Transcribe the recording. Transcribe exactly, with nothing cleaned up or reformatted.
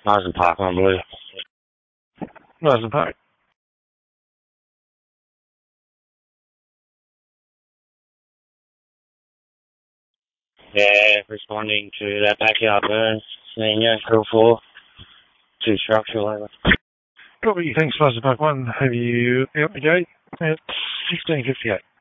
Marsden Park, I believe. Marsden Park. Yeah, responding to that backyard burn. Seeing you, Crew four. Two structural over. Copy, thanks, Marsden Park one. Have you out the gate at fifteen fifty-eight.